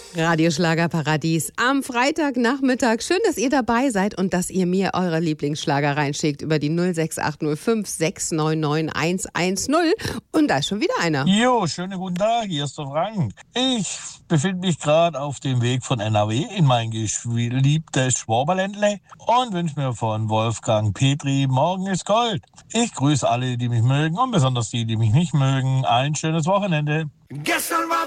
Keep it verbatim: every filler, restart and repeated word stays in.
Radioschlagerparadies am Freitagnachmittag. Schön, dass ihr dabei seid und dass ihr mir eure Lieblingsschlager reinschickt über die null sechs acht null fünf sechs neun neun eins eins null. Und da ist schon wieder einer. Jo, schönen guten Tag, hier ist der Frank. Ich befinde mich gerade auf dem Weg von N R W in mein geliebtes Schwaberländle und wünsche mir von Wolfgang Petri Morgen ist Gold. Ich grüße alle, die mich mögen und besonders die, die mich nicht mögen. Ein schönes Wochenende. Gestern war